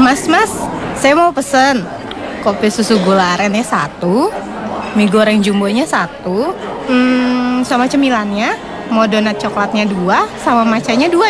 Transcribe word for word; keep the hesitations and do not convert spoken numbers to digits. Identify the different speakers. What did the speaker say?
Speaker 1: Mas, mas, saya mau pesen kopi susu gula arennya satu, mie goreng jumbonya satu, hmm, sama cemilannya, mau donat coklatnya dua, sama matchanya dua